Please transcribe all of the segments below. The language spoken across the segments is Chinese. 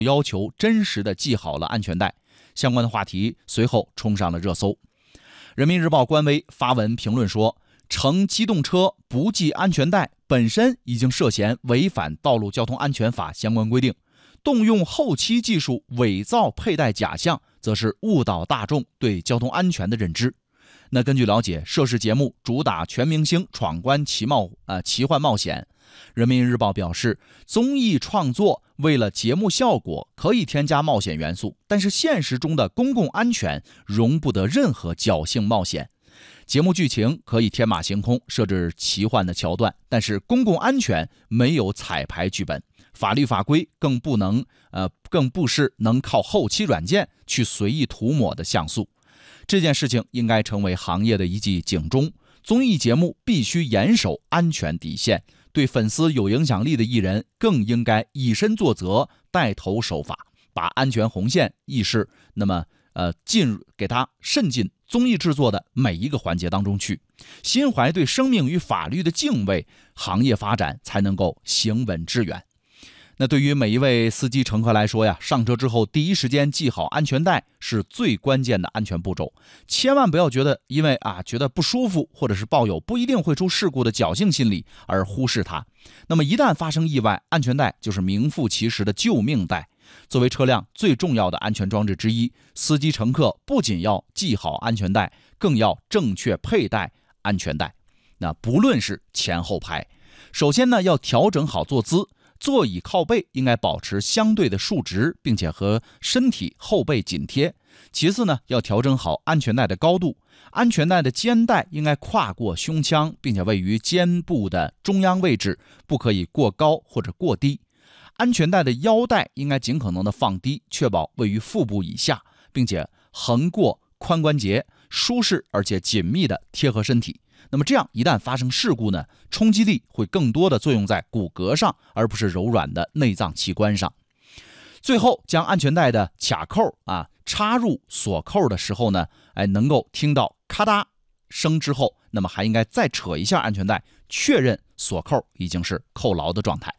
要求真实的系好了安全带。相关的话题随后冲上了热搜。人民日报官微发文评论说，乘机动车不系安全带本身已经涉嫌违反道路交通安全法相关规定，动用后期技术伪造佩戴假象，则是误导大众对交通安全的认知。那根据了解，涉事节目主打全明星闯关奇幻冒险。人民日报表示，综艺创作为了节目效果可以添加冒险元素，但是现实中的公共安全容不得任何侥幸冒险。节目剧情可以天马行空，设置奇幻的桥段，但是公共安全没有彩排剧本，法律法规更不是能靠后期软件去随意涂抹的像素。这件事情应该成为行业的一记警钟，综艺节目必须严守安全底线，对粉丝有影响力的艺人更应该以身作则，带头守法，把安全红线意识给它渗进综艺制作的每一个环节当中去，心怀对生命与法律的敬畏，行业发展才能够行稳致远。那对于每一位司机乘客来说呀，上车之后第一时间系好安全带是最关键的安全步骤，千万不要觉得因为觉得不舒服，或者是抱有不一定会出事故的侥幸心理而忽视它。那么一旦发生意外，安全带就是名副其实的救命带。作为车辆最重要的安全装置之一，司机乘客不仅要系好安全带，更要正确佩戴安全带。那不论是前后排，首先呢要调整好坐姿，座椅靠背应该保持相对的竖直，并且和身体后背紧贴。其次呢，要调整好安全带的高度，安全带的肩带应该跨过胸腔，并且位于肩部的中央位置，不可以过高或者过低。安全带的腰带应该尽可能的放低，确保位于腹部以下，并且横过髋关节，舒适而且紧密的贴合身体。那么这样一旦发生事故呢，冲击力会更多的作用在骨骼上，而不是柔软的内脏器官上。最后将安全带的卡扣插入锁扣的时候呢，能够听到咔嗒声之后，那么还应该再扯一下安全带，确认锁扣已经是扣牢的状态。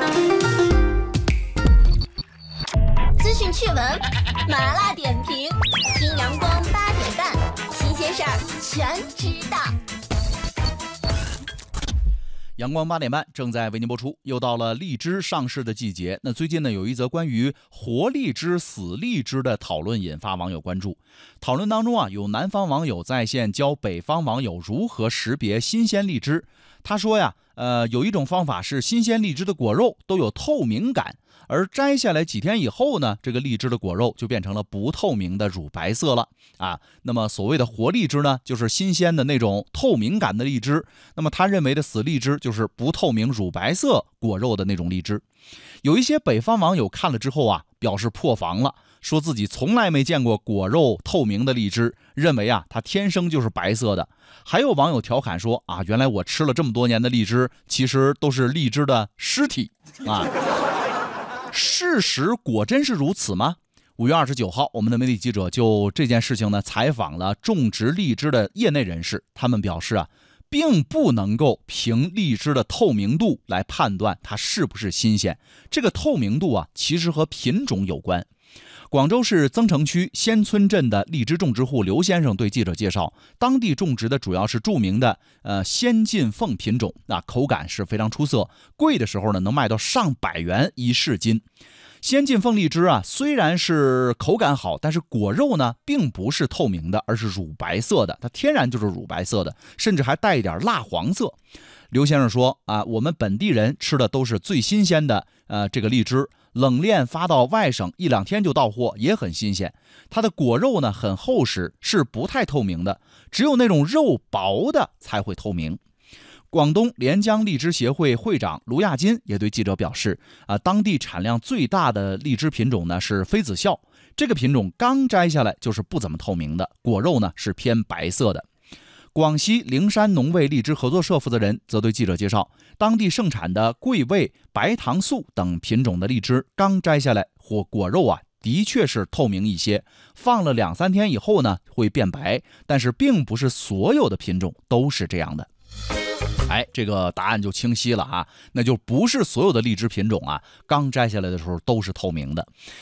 资讯趣闻，麻辣点评，听阳光8点半，新鲜事儿全知道。 阳光8点半正在为您播出，又到了荔枝上市的季节。那最近呢，有一则关于活荔枝、死荔枝的讨论引发网友关注。讨论当中有南方网友在线教北方网友如何识别新鲜荔枝。他说有一种方法是新鲜荔枝的果肉都有透明感，而摘下来几天以后呢，这个荔枝的果肉就变成了不透明的乳白色了那么所谓的活荔枝呢，就是新鲜的那种透明感的荔枝。那么他认为的死荔枝就是不透明乳白色果肉的那种荔枝。有一些北方网友看了之后表示破防了，说自己从来没见过果肉透明的荔枝，认为它天生就是白色的。还有网友调侃说原来我吃了这么多年的荔枝，其实都是荔枝的尸体事实果真是如此吗？5月29号，我们的媒体记者就这件事情呢采访了种植荔枝的业内人士，他们表示并不能够凭荔枝的透明度来判断它是不是新鲜。这个透明度其实和品种有关。广州市增城区仙村镇的荔枝种植户刘先生对记者介绍，当地种植的主要是著名的仙进凤品种，口感是非常出色，贵的时候呢能卖到上百元一市斤。仙进凤荔枝虽然是口感好，但是果肉呢并不是透明的，而是乳白色的，它天然就是乳白色的，甚至还带一点蜡黄色。刘先生说我们本地人吃的都是最新鲜的这个荔枝，冷链发到外省1-2天就到货，也很新鲜。它的果肉呢很厚实，是不太透明的，只有那种肉薄的才会透明。广东连江荔枝协会会长卢亚金也对记者表示当地产量最大的荔枝品种呢是妃子笑，这个品种刚摘下来就是不怎么透明的，果肉呢是偏白色的。广西灵山农卫荔枝合作社负责人则对记者介绍，当地盛产的桂味、白糖素等品种的荔枝刚摘下来果肉的确是透明一些，放了2-3天以后呢会变白，但是并不是所有的品种都是这样的。这个答案就清晰了那就不是所有的荔枝品种刚摘下来的时候都是透明的。